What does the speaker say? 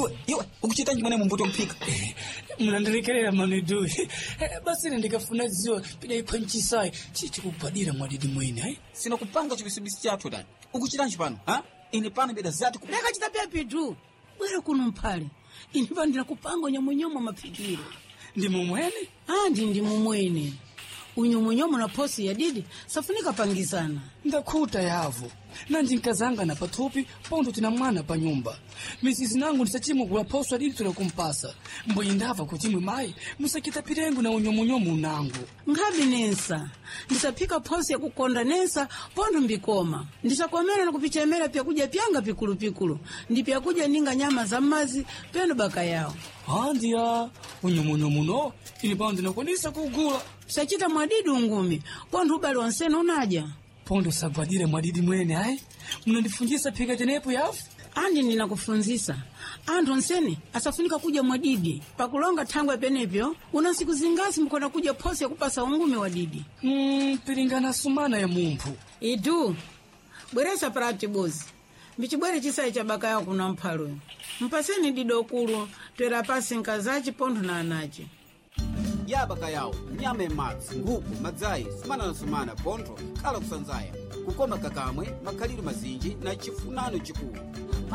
iwe ukuchita chimene mumbuto mpika. Mnandirekerera manidu. Basi ndikafuna ziwa pida iphanchisai chichikubadira mwadidi mwene hai. Sina kupanga chibisibisi chathu dani. Ukuchita chipano, ha? Ine pana beda zati ku. Leka chita pepitu. Bwera kuno mphale. Ine bandira kupanga nyamunyomo mapikiro. Ndi mumwene? Ndi mumwene. Unyomonyomo na posi ya didi safunika pangizana. Ndakhuta yavo. Nandi nkazanga na pathupi pondo tina mwana pa nyumba. Misizi nangu nisachimwe kula poso adidi tunakumpasa. Mboyi ndava kutimwe mai musakita pirengu na unyomonyomo unangu. Ngabi nensa. Ndisapika posi ya kukonda nensa pondo mbikoma. Ndisakomera na kupichemera pia kuja pianga pikulu. Ndi pia kuja ninga nyama za mazi pendo baka yao. Andia unyomonyomo no ili bandi nakonisa kugula. Sachita mwadidi ungumi pondo ubali wansena unaja. Pondo sagwadire mwadidi mwene hai. Mnandifunjisa pika tenepo yafu? Andi ninakufunzisa. Andu nsene asafunika kuja mwadidi. Pakulonga tangwa penepyo unasiku zingasi mkona kuja posi ya kupasa ungumi wadidi. Piringana sumana ya mumpu. Idu bweresa parati bozi. Mbichibwere chisayi cha baka yao kuna mpalo. Mpaseni didokulu twera pasi nkazachi pondo na anachi. Ya baka yao nyama ematsi nguku madzayi sumana pontho khala kusanzaya kukoma kakamwe makhaliro mazinji na chifunano chikulu.